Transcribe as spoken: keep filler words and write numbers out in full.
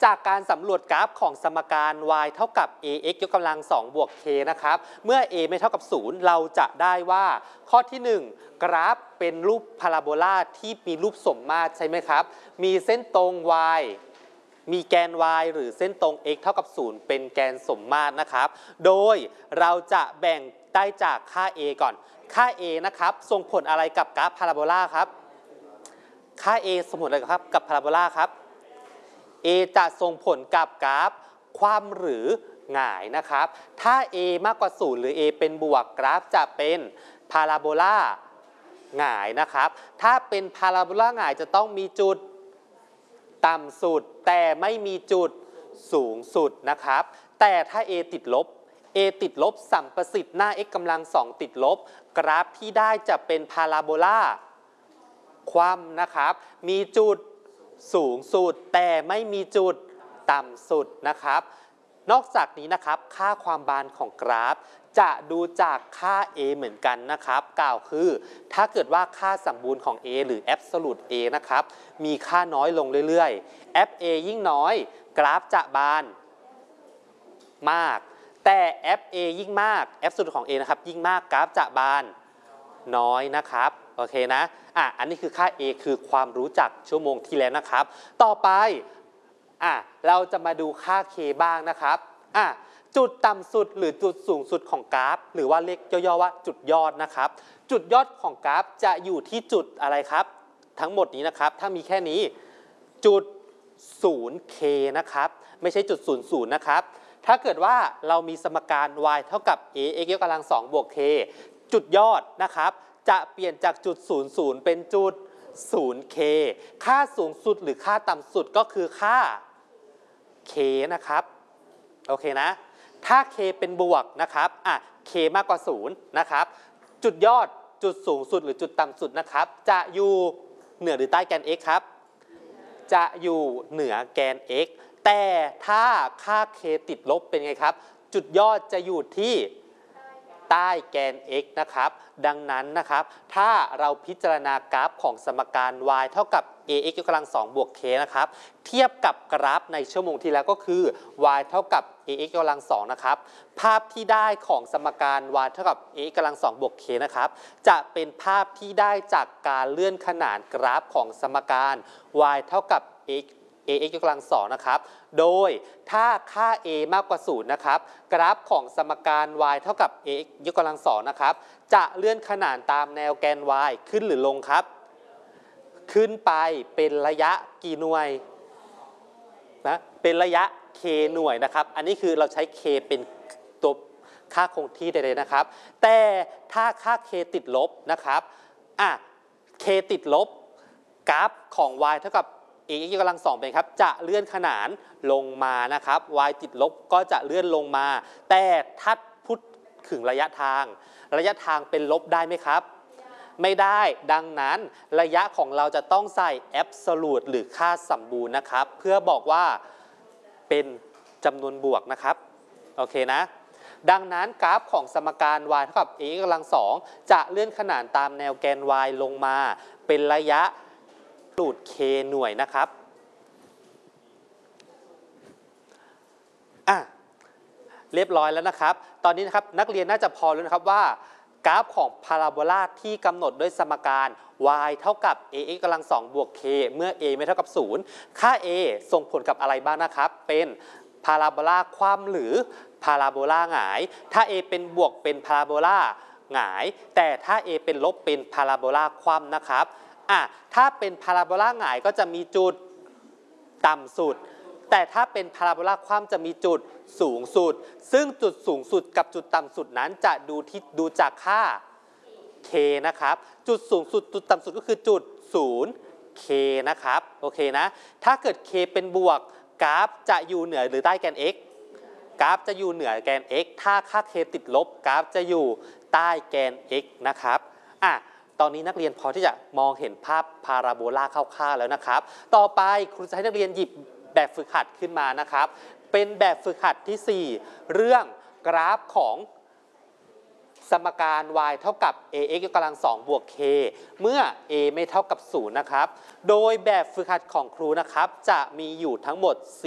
จากการสำรวจกราฟของสมการ y เท่ากับ ax ยกกำลังสองบวก k นะครับเมื่อ a ไม่เท่ากับศูนย์เราจะได้ว่าข้อที่หนึ่งกราฟเป็นรูปพาราโบลาที่มีรูปสมมาตรใช่ไหมครับมีเส้นตรง y มีแกน y หรือเส้นตรง x เท่ากับศูนย์เป็นแกนสมมาตรนะครับโดยเราจะแบ่งได้จากค่า a ก่อนค่า a นะครับส่งผลอะไรกับกราฟพาราโบลาครับค่า a ส่งผลอะไรครับกับพาราโบลาครับ a จะส่งผลกับกราฟคว่ำหรือหงายนะครับถ้า a มากกว่าศูนย์หรือ a เป็นบวกกราฟจะเป็นพาราโบลาหงายนะครับถ้าเป็นพาราโบลาหงายจะต้องมีจุดต่ำสุดแต่ไม่มีจุดสูงสุดนะครับแต่ถ้า a ติดลบ a ติดลบสัมประสิทธิ์หน้า x กำลังสองติดลบกราฟที่ได้จะเป็นพาราโบลาคว่ำนะครับมีจุดสูงสุดแต่ไม่มีจุดต่ำสุดนะครับนอกจากนี้นะครับค่าความบานของกราฟจะดูจากค่า a เหมือนกันนะครับกล่าวคือถ้าเกิดว่าค่าสมบูรณ์ของ a หรือ absolute a นะครับมีค่าน้อยลงเรื่อยๆ fa ยิ่งน้อยกราฟจะบานมากแต่ fa ยิ่งมาก absolute ของ a นะครับยิ่งมากกราฟจะบานน้อยนะครับโอเคนะอ่ะอันนี้คือค่า a คือความรู้จักชั่วโมงที่แล้วนะครับต่อไปอ่ะเราจะมาดูค่า k บ้างนะครับอ่ะจุดต่ำสุดหรือจุดสูงสุดของกราฟหรือว่าเรียกย่อๆว่าจุดยอดนะครับจุดยอดของกราฟจะอยู่ที่จุดอะไรครับทั้งหมดนี้นะครับถ้ามีแค่นี้จุด ศูนย์ เค นะครับไม่ใช่จุดศูนย์ศูนย์นะครับถ้าเกิดว่าเรามีสมการ y เท่ากับ ax ยกกำลังสองบวก k จุดยอดนะครับจะเปลี่ยนจากจุดศูนย์ศูนย์เป็นจุด ศูนย์ เค ค่าสูงสุดหรือค่าต่ำสุดก็คือค่า k นะครับโอเคนะถ้า k เป็นบวกนะครับอ่ะ k มากกว่าศูนย์นะครับจุดยอดจุดสูงสุดหรือจุดต่ำสุดนะครับจะอยู่เหนือหรือใต้แกน x ครับจะอยู่เหนือแกน x แต่ถ้าค่า k ติดลบเป็นไงครับจุดยอดจะอยู่ที่ใต้แกน x นะครับดังนั้นนะครับถ้าเราพิจารณากราฟของสมการ y เท่ากับ ax ยกกำลังสองบวก k นะครับเทียบกับกราฟในชั่วโมงที่แล้วก็คือ y เท่ากับ ax ยกกำลังสองนะครับภาพที่ได้ของสมการ y เท่ากับ ax กำลังสองบวก k นะครับจะเป็นภาพที่ได้จากการเลื่อนขนานกราฟของสมการ y เท่ากับ x ax ยกกำลังสองนะครับโดยถ้าค่า a มากกว่าศูนย์นะครับกราฟของสมการ y เท่ากับ ax ยกกำลังสองนะครับจะเลื่อนขนานตามแนวแกน y ขึ้นหรือลงครับขึ้นไปเป็นระยะกี่หน่วยนะเป็นระยะ k หน่วยนะครับอันนี้คือเราใช้ k เป็นตัวค่าคงที่ใดๆนะครับแต่ถ้าค่า k ติดลบนะครับอ่ะ k ติดลบกราฟของ y เท่ากับax ยกกำลังสองเป็นครับจะเลื่อนขนานลงมานะครับ y ติดลบก็จะเลื่อนลงมาแต่ถ้าพูดถึงระยะทางระยะทางเป็นลบได้ไหมครับไม่ได้ดังนั้นระยะของเราจะต้องใส่ absolute หรือค่าสมบูรณ์นะครับเพื่อบอกว่าเป็นจำนวนบวกนะครับโอเคนะดังนั้นกราฟของสมการ y เท่ากับ ax ยกกำลังสองจะเลื่อนขนานตามแนวแกน y ลงมาเป็นระยะรูท k หน่วยนะครับอ่ะเรียบร้อยแล้วนะครับตอนนี้นะครับนักเรียนน่าจะพอรู้นะครับว่ากราฟของพาราโบลาที่กำหนดด้วยสมการ y เท่ากับ ax กำลังสองบวก k เมื่อ a ไม่เท่ากับศูนย์ค่า a ส่งผลกับอะไรบ้างนะครับเป็นพาราโบลาคว่ำหรือพาราโบลาหงายถ้า a เป็นบวกเป็นพาราโบลาหงายแต่ถ้า a เป็นลบเป็นพาราโบลาคว่ำนะครับอ่ะถ้าเป็นพาราโบลาหงายก็จะมีจุดต่ำสุดแต่ถ้าเป็นพาราโบลาคว่ำจะมีจุดสูงสุดซึ่งจุดสูงสุดกับจุดต่ำสุดนั้นจะดูที่ดูจากค่า k นะครับจุดสูงสุดจุดต่ำสุดก็คือจุด ศูนย์ เค นะครับโอเคนะถ้าเกิด k เป็นบวกกราฟจะอยู่เหนือหรือใต้แกน x กราฟจะอยู่เหนือแกน x ถ้าค่า k ติดลบกราฟจะอยู่ใต้แกน x นะครับอ่ะตอนนี้นักเรียนพอที่จะมองเห็นภาพพาราโบลาคร่าวๆแล้วนะครับต่อไปครูจะให้นักเรียนหยิบแบบฝึกหัดขึ้นมานะครับเป็นแบบฝึกหัดที่สี่เรื่องกราฟของสมการ y เท่ากับ ax ยกกำลังสองบวก k เมื่อ a ไม่เท่ากับศูนย์นะครับโดยแบบฝึกหัดของครูนะครับจะมีอยู่ทั้งหมด